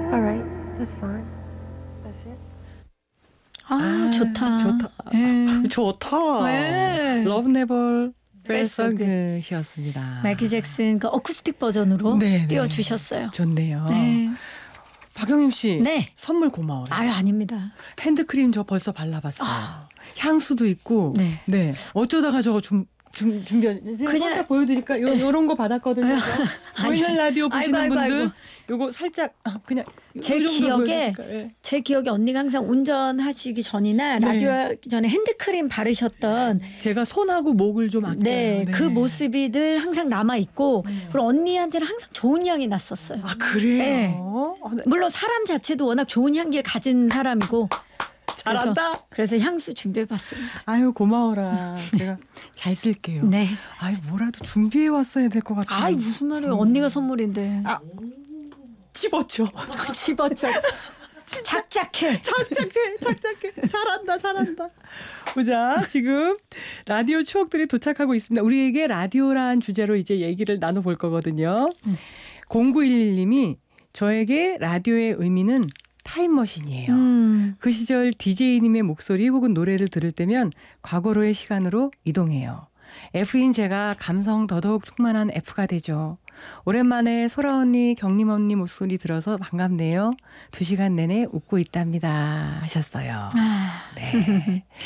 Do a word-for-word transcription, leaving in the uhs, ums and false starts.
All right, that's fine. That's it. 아, 좋다. 좋다. 네. 좋다. 네. Love Never Felt So Felt so Good이었습니다. 마이클 잭슨 그 어쿠스틱 버전으로 네, 띄워주셨어요. 좋네요. 네. 박영임 씨, 네. 선물 고마워요. 아유, 아닙니다. 핸드크림 저 벌써 발라봤어요. 아. 향수도 있고. 네. 네. 어쩌다가 저거 좀 준, 준비 그냥- 살짝 보여드릴까? 요, 요런 거 받았거든요. 보이는 라디오 보시는 아이고, 아이고, 분들 아이고. 요거 살짝 아, 그냥 제 요 정도 기억에 보여드릴까? 예. 제 기억에 언니가 항상 운전하시기 전이나 네. 라디오 하기 전에 핸드크림 바르셨던 제가 손하고 목을 좀 아껴요. 네, 그 모습이 늘 항상 남아 있고 그리고 언니한테는 항상 좋은 향이 났었어요. 아 그래요? 네. 아, 네. 물론 사람 자체도 워낙 좋은 향기를 가진 사람이고 잘한다. 그래서, 그래서 향수 준비해봤습니다. 아유 고마워라. 제가 잘 쓸게요. 네. 아유 뭐라도 준비해 왔어야 될 것 같아요. 아이 무슨 말이에요. 언니가 선물인데. 아. 집었죠. 집어쳐. 착착해. 착착해, 착착해. 잘한다, 잘한다. 보자, 지금 라디오 추억들이 도착하고 있습니다. 우리에게 라디오란 주제로 이제 얘기를 나눠볼 거거든요. 음. 공구일일 님이 저에게 라디오의 의미는 타임머신이에요. 음. 그 시절 디제이님의 목소리 혹은 노래를 들을 때면 과거로의 시간으로 이동해요. F인 제가 감성 더더욱 충만한 F가 되죠. 오랜만에 소라 언니, 경림 언니 목소리 들어서 반갑네요. 두 시간 내내 웃고 있답니다 하셨어요. 아. 네.